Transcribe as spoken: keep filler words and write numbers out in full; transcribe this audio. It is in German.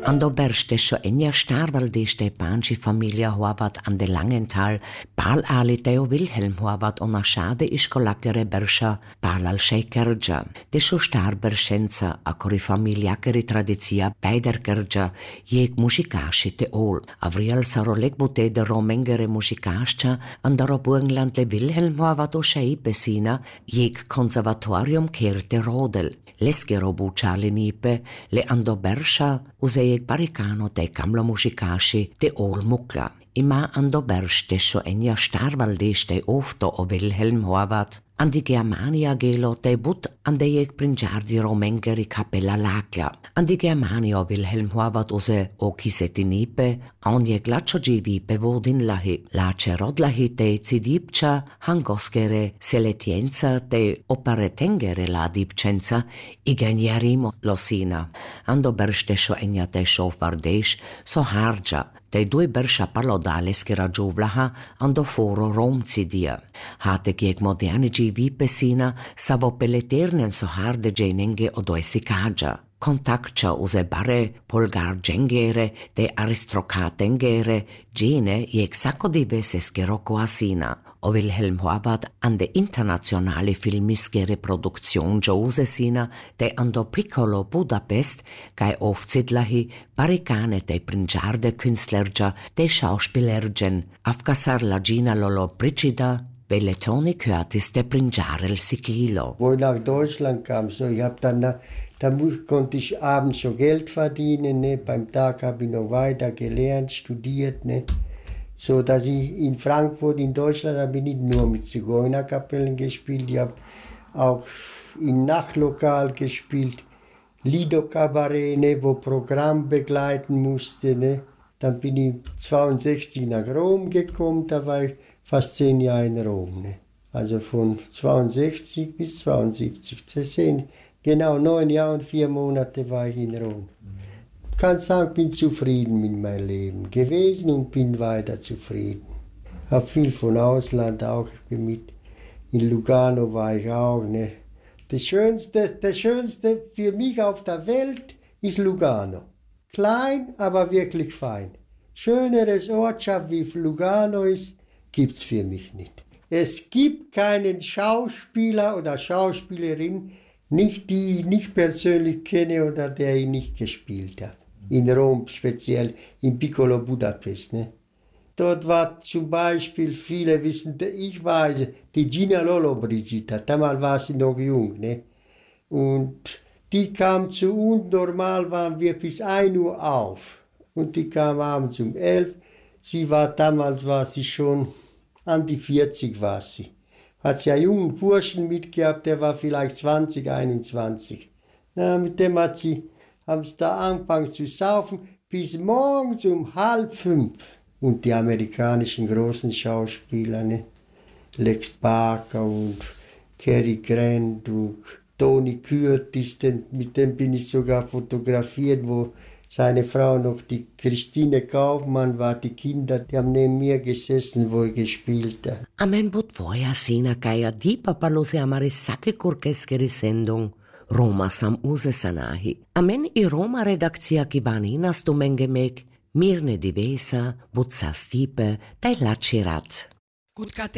Ando berstescio enia starvaldeste panci familia hoavat ande Langenthal, pal ali Teo Wilhelm hoavat ona schade iskolakere berscha palal sheikerja. Desho starberschenza akori familiakeri tradizia beider kerja jeg musikashi te ol. Avriel sarolek bute de romengere musikascha andaro Burgenland le Wilhelm hoavat o shei besina jeg konservatorium kerte rodel. Leskero bučali nipe, le ando berscha usejek barikano te kamlo musikashi te ol mukla. Ima ando bersch desho enya starvaldeste ofto o Wilhelm hoavat. Andi Germania gelo te but andejek prinjardi romengeri kapella lakla. Andi Germania Wilhelm hoavat use o kiseti nipe, anje glaccio vipe vodin lahi. Lace rodlahi te cidipcha, hangoskere seletienza te operetengere la dipcenza, igenierimo losina. Ando bersch desho enya te shofardesh, so harja. Te due berscha palodales che raggiuvlaha ando foro romcidia. Hate kiek moderne givi pesina savo peleternen so harde genenge odoesi kaja. Kontaktcha use bare polgar gengere de aristokratengere gene jek sacco di veces geroko asina. O Wilhelm hoavat ande internationale filmiskere produktion Josesina de ando piccolo Budapest kai ofzidlahi barikane de prinjarde künstlerja de schauspielergen afkasar la Gina Lolo Brigida Belletoni Curtis de Prinjarel Siglilo. Wo ich nach Deutschland kam, so ich hab dann da, da konnte ich abends schon Geld verdienen, ne? Beim Tag habe ich noch weiter gelernt, studiert, ne? So dass ich in Frankfurt, in Deutschland, habe ich nicht nur mit Zigeunerkapellen gespielt, ich habe auch im Nachtlokal gespielt, Lido-Kabarett, ne, wo Programm begleiten musste. Ne. Dann bin ich zweiundsechzig nach Rom gekommen, da war ich fast zehn Jahre in Rom. Ne. Also von zweiundsechzig bis zweiundsiebzig, das sind genau neun Jahre und vier Monate war ich in Rom. Ich kann sagen, ich bin zufrieden mit meinem Leben gewesen und bin weiter zufrieden. Ich habe viel von Ausland auch, ich bin mit, in Lugano war ich auch. Ne. Das Schönste, das Schönste für mich auf der Welt ist Lugano. Klein, aber wirklich fein. Schöneres Ortschaft wie Lugano ist, gibt es für mich nicht. Es gibt keinen Schauspieler oder Schauspielerin, nicht die ich nicht persönlich kenne oder der ich nicht gespielt habe. In Rom speziell, in Piccolo Budapest. Ne? Dort war zum Beispiel, viele wissen, ich weiß, die Gina Lolo Brigida, damals war sie noch jung. Ne? Und die kam zu uns, normal waren wir bis ein Uhr auf. Und die kam abends um elf. Sie war, damals war sie schon an die vierzig war sie. Hat sie einen jungen Burschen mitgehabt, der war vielleicht zwanzig, einundzwanzig. Ja, mit dem hat sie, haben sie da angefangen zu saufen, bis morgens um halb fünf. Und die amerikanischen großen Schauspieler, ne? Lex Barker und Cary Grant und Tony Curtis, den, mit dem bin ich sogar fotografiert, wo seine Frau noch die Christine Kaufmann war, die Kinder, die haben neben mir gesessen, wo ich gespielt habe. Amen but voja sina kaja di papalose amare sake kurkeskeri sendung Roma sam use sanahi. Amen i Roma redakcija kibaninas tu mengemek Mirne divesa, butsa stipe, dai lacirat.